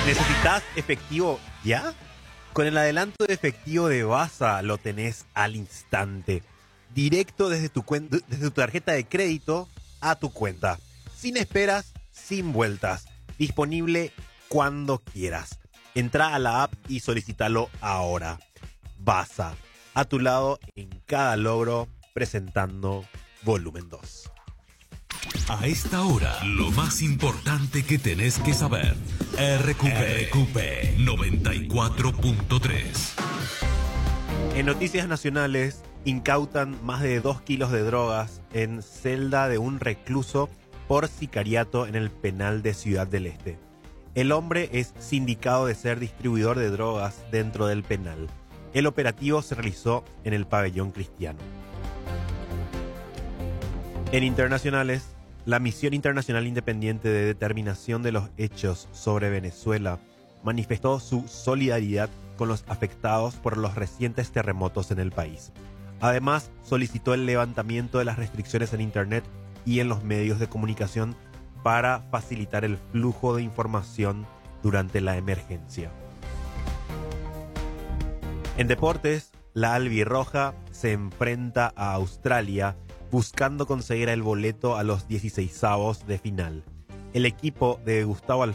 ¿Necesitas efectivo ya? Con el adelanto de efectivo de Baza lo tenés al instante. Directo desde tu tarjeta de crédito a tu cuenta. Sin esperas, sin vueltas. Disponible cuando quieras. Entra a la app y solicítalo ahora. Baza, a tu lado en cada logro, presentando Volumen 2. A esta hora, lo más importante que tenés que saber. RQP 94.3. En noticias nacionales, incautan más de 2 kilos de drogas en celda de un recluso por sicariato en el penal de Ciudad del Este. El hombre es sindicado de ser distribuidor de drogas dentro del penal. El operativo se realizó en el pabellón cristiano. En internacionales, la Misión Internacional Independiente de Determinación de los Hechos sobre Venezuela manifestó su solidaridad con los afectados por los recientes terremotos en el país. Además, solicitó el levantamiento de las restricciones en Internet y en los medios de comunicación para facilitar el flujo de información durante la emergencia. En deportes, la albirroja se enfrenta a Australia buscando conseguir el boleto a los 16avos de final. El equipo de Gustavo